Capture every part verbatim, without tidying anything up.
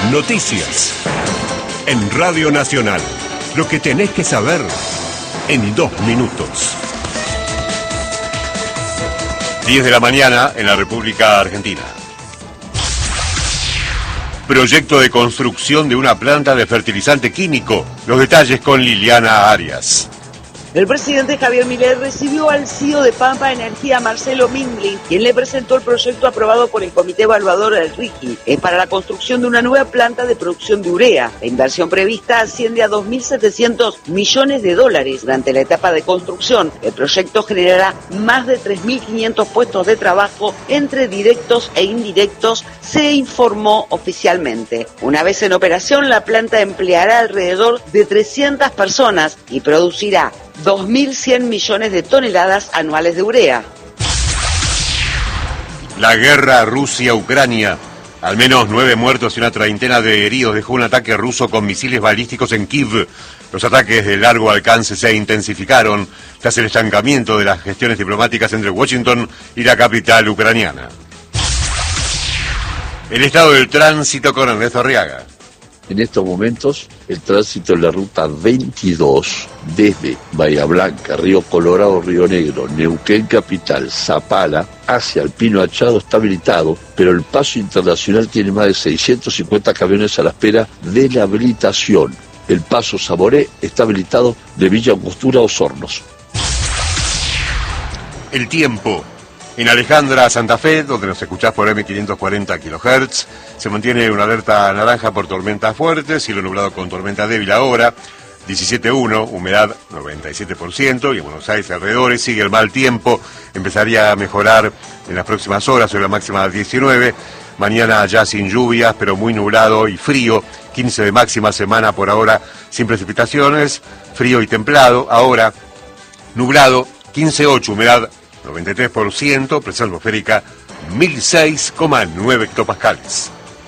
Noticias. En Radio Nacional. Lo que tenés que saber en dos minutos. diez de la mañana en la República Argentina. Proyecto de construcción de una planta de fertilizante químico. Los detalles con Liliana Arias. El presidente Javier Milei recibió al C E O de Pampa Energía, Marcelo Minglin, quien le presentó el proyecto aprobado por el Comité Evaluador del R I G I. Es para la construcción de una nueva planta de producción de urea. La inversión prevista asciende a dos mil setecientos millones de dólares. Durante la etapa de construcción, el proyecto generará más de tres mil quinientos puestos de trabajo entre directos e indirectos, se informó oficialmente. Una vez en operación, la planta empleará alrededor de trescientas personas y producirá dos mil cien millones de toneladas anuales de urea. La guerra Rusia-Ucrania. Al menos nueve muertos y una treintena de heridos dejó un ataque ruso con misiles balísticos en Kiev. Los ataques de largo alcance se intensificaron tras el estancamiento de las gestiones diplomáticas entre Washington y la capital ucraniana. El estado del tránsito con Ernesto Arriaga. En estos momentos, el tránsito en la ruta veintidós, desde Bahía Blanca, Río Colorado, Río Negro, Neuquén Capital, Zapala, hacia el Pino Achado está habilitado, pero el paso internacional tiene más de seiscientos cincuenta camiones a la espera de la habilitación. El paso Saboré está habilitado de Villa Angostura a Osornos. El tiempo. En Alejandra, Santa Fe, donde nos escuchás por eme quinientos cuarenta kilohertz, se mantiene una alerta naranja por tormentas fuertes, cielo nublado con tormenta débil ahora, diecisiete punto uno, humedad noventa y siete por ciento, y en Buenos Aires alrededores sigue el mal tiempo, empezaría a mejorar en las próximas horas, hoy la máxima diecinueve, mañana ya sin lluvias, pero muy nublado y frío, quince de máxima, semana por ahora sin precipitaciones, frío y templado, ahora nublado, quince punto ocho, humedad noventa y tres por ciento, presión atmosférica mil seis coma nueve hectopascales.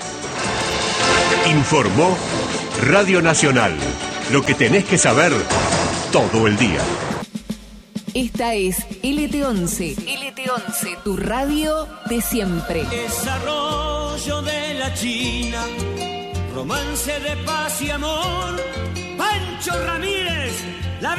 Informó Radio Nacional. Lo que tenés que saber todo el día. Esta es L T once. L T once, tu radio de siempre. Desarrollo de la China, romance de paz y amor, Pancho Ramírez.